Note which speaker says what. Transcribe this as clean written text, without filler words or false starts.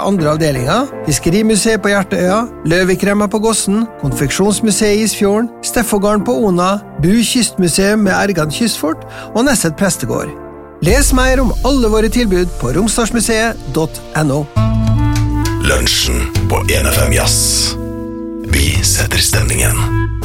Speaker 1: andre avdelinger, Fiskerimuseet på Hjertøya, Løvekremma på Gossen, Konfeksjonsmuseet i Isfjorden, Steffogården på Ona, Bu kystmuseum med Ergan kystfort og Nesset prestegård. Les mer om alle våre tilbud på romsdalsmuseet.no.
Speaker 2: Lunsjen på 1FM Jazz. Vi setter stemningen.